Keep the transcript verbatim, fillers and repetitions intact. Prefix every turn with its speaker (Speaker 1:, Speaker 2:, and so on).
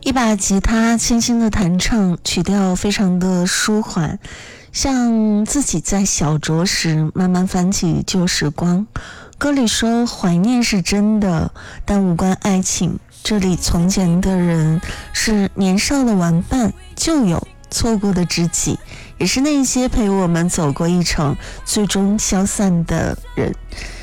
Speaker 1: 一把吉他轻轻的弹唱，曲调非常的舒缓，像自己在小酌时慢慢翻起旧时光。歌里说怀念是真的，但无关爱情，这里从前的人是年少的玩伴、旧友、错过的知己，也是那些陪我们走过一程最终消散的人。